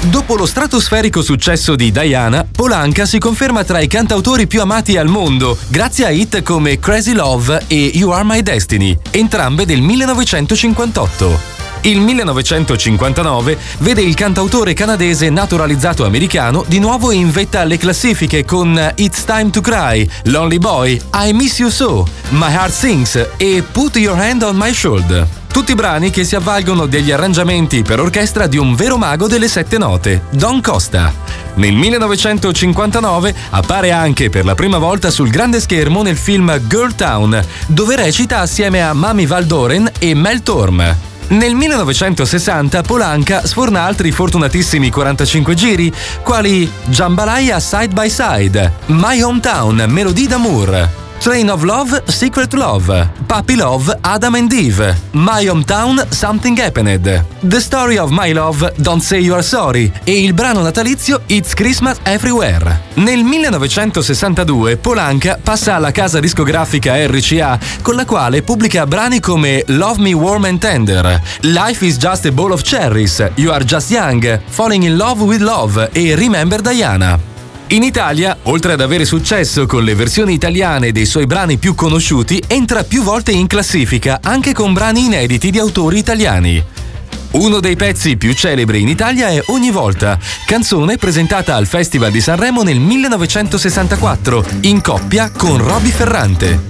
Dopo lo stratosferico successo di Diana, Polanca si conferma tra i cantautori più amati al mondo, grazie a hit come Crazy Love e You Are My Destiny, entrambe del 1958. Il 1959 vede il cantautore canadese naturalizzato americano di nuovo in vetta alle classifiche con It's Time to Cry, Lonely Boy, I Miss You So, My Heart Sings e Put Your Hand on My Shoulder. Tutti brani che si avvalgono degli arrangiamenti per orchestra di un vero mago delle 7 note, Don Costa. Nel 1959 appare anche per la prima volta sul grande schermo nel film Girl Town, dove recita assieme a Mami Val Doren e Mel Torme. Nel 1960 Polanca sforna altri fortunatissimi 45 giri, quali Jambalaya Side by Side, My Hometown, Melodie d'amour, Train of Love, Secret Love, Puppy Love, Adam and Eve, My Hometown, Something Happened, The Story of My Love, Don't Say You Are Sorry e il brano natalizio It's Christmas Everywhere. Nel 1962 Polanca passa alla casa discografica RCA, con la quale pubblica brani come Love Me Warm and Tender, Life is Just a Bowl of Cherries, You Are Just Young, Falling in Love with Love e Remember Diana. In Italia, oltre ad avere successo con le versioni italiane dei suoi brani più conosciuti, entra più volte in classifica anche con brani inediti di autori italiani. Uno dei pezzi più celebri in Italia è Ogni volta, canzone presentata al Festival di Sanremo nel 1964, in coppia con Roby Ferrante.